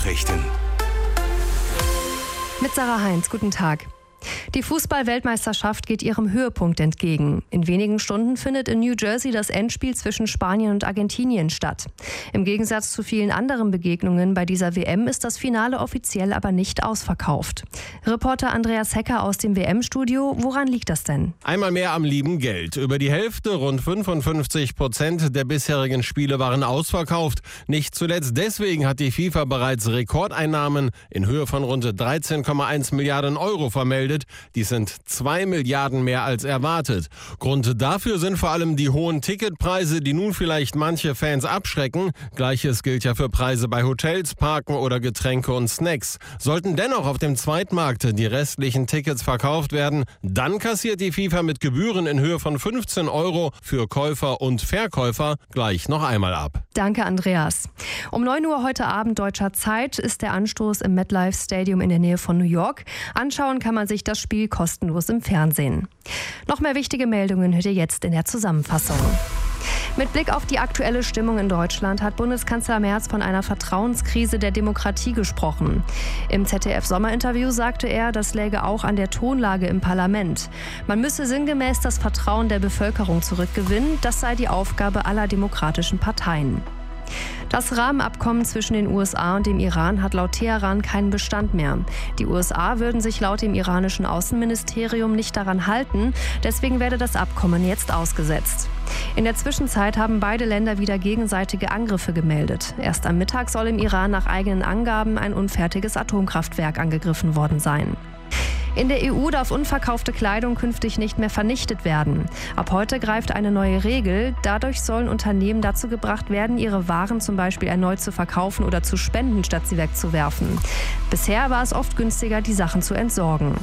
Nachrichten. Mit Sarah Heinz, guten Tag. Die Fußball-Weltmeisterschaft geht ihrem Höhepunkt entgegen. In wenigen Stunden findet in New Jersey das Endspiel zwischen Spanien und Argentinien statt. Im Gegensatz zu vielen anderen Begegnungen bei dieser WM ist das Finale offiziell aber nicht ausverkauft. Reporter Andreas Hecker aus dem WM-Studio, woran liegt das denn? Einmal mehr am lieben Geld. Über die Hälfte, rund 55% der bisherigen Spiele waren ausverkauft. Nicht zuletzt deswegen hat die FIFA bereits Rekordeinnahmen in Höhe von rund 13,1 Milliarden Euro vermeldet. Dies sind 2 Milliarden mehr als erwartet. Grund dafür sind vor allem die hohen Ticketpreise, die nun vielleicht manche Fans abschrecken. Gleiches gilt ja für Preise bei Hotels, Parken oder Getränke und Snacks. Sollten dennoch auf dem Zweitmarkt die restlichen Tickets verkauft werden, dann kassiert die FIFA mit Gebühren in Höhe von 15 Euro für Käufer und Verkäufer gleich noch einmal ab. Danke, Andreas. Um 9 Uhr heute Abend deutscher Zeit ist der Anstoß im MetLife Stadium in der Nähe von New York. Anschauen kann man sich das Spiel kostenlos im Fernsehen. Noch mehr wichtige Meldungen hört ihr jetzt in der Zusammenfassung. Mit Blick auf die aktuelle Stimmung in Deutschland hat Bundeskanzler Merz von einer Vertrauenskrise der Demokratie gesprochen. Im ZDF-Sommerinterview sagte er, das läge auch an der Tonlage im Parlament. Man müsse sinngemäß das Vertrauen der Bevölkerung zurückgewinnen. Das sei die Aufgabe aller demokratischen Parteien. Das Rahmenabkommen zwischen den USA und dem Iran hat laut Teheran keinen Bestand mehr. Die USA würden sich laut dem iranischen Außenministerium nicht daran halten, deswegen werde das Abkommen jetzt ausgesetzt. In der Zwischenzeit haben beide Länder wieder gegenseitige Angriffe gemeldet. Erst am Mittag soll im Iran nach eigenen Angaben ein unfertiges Atomkraftwerk angegriffen worden sein. In der EU darf unverkaufte Kleidung künftig nicht mehr vernichtet werden. Ab heute greift eine neue Regel. Dadurch sollen Unternehmen dazu gebracht werden, ihre Waren zum Beispiel erneut zu verkaufen oder zu spenden, statt sie wegzuwerfen. Bisher war es oft günstiger, die Sachen zu entsorgen.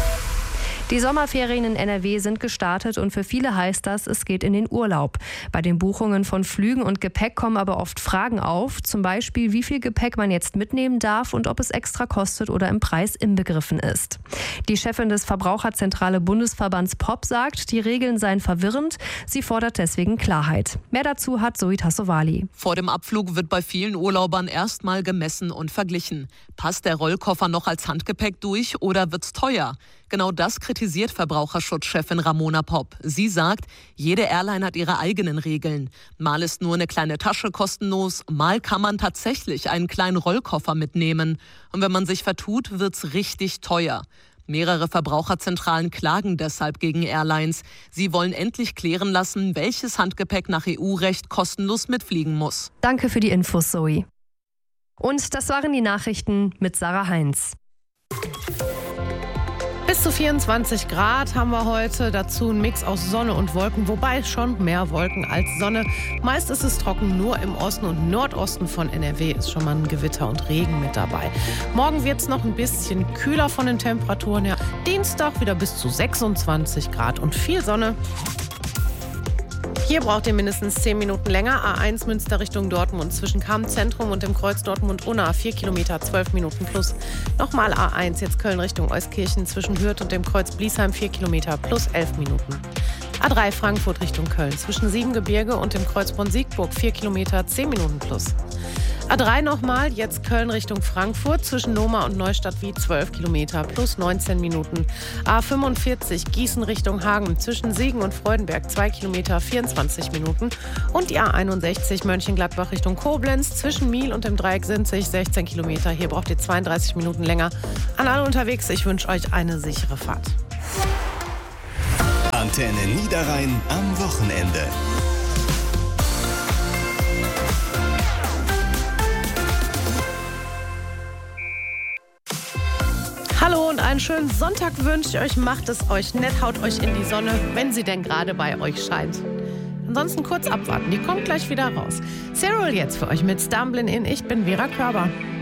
Die Sommerferien in NRW sind gestartet und für viele heißt das, es geht in den Urlaub. Bei den Buchungen von Flügen und Gepäck kommen aber oft Fragen auf, zum Beispiel wie viel Gepäck man jetzt mitnehmen darf und ob es extra kostet oder im Preis inbegriffen ist. Die Chefin des Verbraucherzentrale Bundesverbands POP sagt, die Regeln seien verwirrend, sie fordert deswegen Klarheit. Mehr dazu hat Zoe Tassovali. Vor dem Abflug wird bei vielen Urlaubern erstmal gemessen und verglichen. Passt der Rollkoffer noch als Handgepäck durch oder wird's teuer? Genau das kritisiert Verbraucherschutzchefin Ramona Popp. Sie sagt, jede Airline hat ihre eigenen Regeln. Mal ist nur eine kleine Tasche kostenlos, mal kann man tatsächlich einen kleinen Rollkoffer mitnehmen. Und wenn man sich vertut, wird's richtig teuer. Mehrere Verbraucherzentralen klagen deshalb gegen Airlines. Sie wollen endlich klären lassen, welches Handgepäck nach EU-Recht kostenlos mitfliegen muss. Danke für die Infos, Zoe. Und das waren die Nachrichten mit Sarah Heinz. Bis zu 24 Grad haben wir heute, dazu ein Mix aus Sonne und Wolken, wobei schon mehr Wolken als Sonne. Meist ist es trocken, nur im Osten und Nordosten von NRW ist schon mal ein Gewitter und Regen mit dabei. Morgen wird es noch ein bisschen kühler von den Temperaturen her. Dienstag wieder bis zu 26 Grad und viel Sonne. Hier braucht ihr mindestens 10 Minuten länger. A1 Münster Richtung Dortmund zwischen Kamm-Zentrum und dem Kreuz Dortmund-Unna 4 Kilometer, 12 Minuten plus. Nochmal A1 jetzt Köln Richtung Euskirchen zwischen Hürth und dem Kreuz Bliesheim 4 Kilometer plus 11 Minuten. A3 Frankfurt Richtung Köln zwischen Siebengebirge und dem Kreuzbronn Siegburg 4 Kilometer, 10 Minuten plus. A3 nochmal, jetzt Köln Richtung Frankfurt zwischen Noma und Neustadt wie 12 Kilometer plus 19 Minuten. A45 Gießen Richtung Hagen zwischen Siegen und Freudenberg 2 Kilometer 24 Minuten. Und die A61 Mönchengladbach Richtung Koblenz zwischen Miel und dem Dreieck Sinzig 16 Kilometer. Hier braucht ihr 32 Minuten länger. An alle unterwegs, ich wünsche euch eine sichere Fahrt. Antenne Niederrhein am Wochenende. Hallo und einen schönen Sonntag wünsche ich euch. Macht es euch nett, haut euch in die Sonne, wenn sie denn gerade bei euch scheint. Ansonsten kurz abwarten, die kommt gleich wieder raus. Cyril jetzt für euch mit Stumbling In. Ich bin Vera Körber.